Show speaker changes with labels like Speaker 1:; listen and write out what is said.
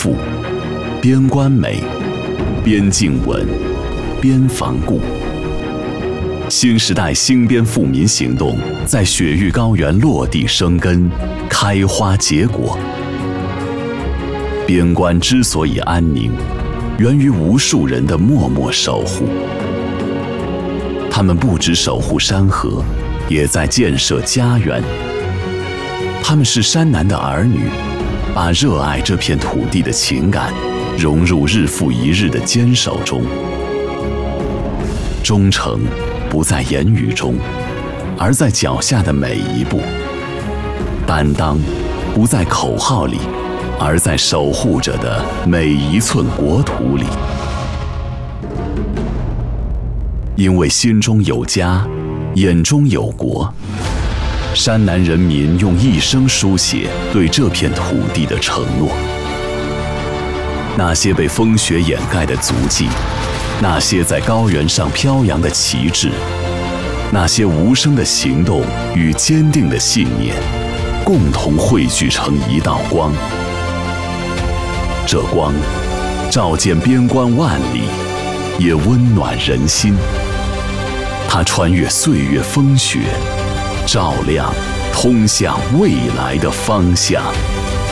Speaker 1: 富，边关美，边境稳，边防固。新时代兴边富民行动在雪域高原落地生根，开花结果。边关之所以安宁，源于无数人的默默守护。他们不只守护山河，也在建设家园。他们是山南的儿女，把热爱这片土地的情感融入日复一日的坚守中。忠诚不在言语中，而在脚下的每一步；担当不在口号里，而在守护着的每一寸国土里。因为心中有家，眼中有国，山南人民用一生书写对这片土地的承诺。那些被风雪掩盖的足迹，那些在高原上飘扬的旗帜，那些无声的行动与坚定的信念，共同汇聚成一道光。这光照见边关万里，也温暖人心。它穿越岁月风雪，照亮通向未来的方向。